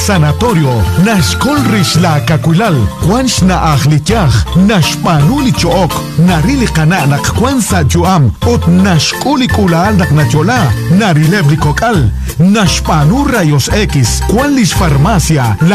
Sanatorio, Nashkol Rishla Kakulal, Quanch na Akhlichach, Nashpanuli Chook, Narili Kana Nakwansa Juam, Ot Nashkuli Kulal Naknachola, Narilebri Kokal, Nashpanu Rayos X, Quanlish Farmacia,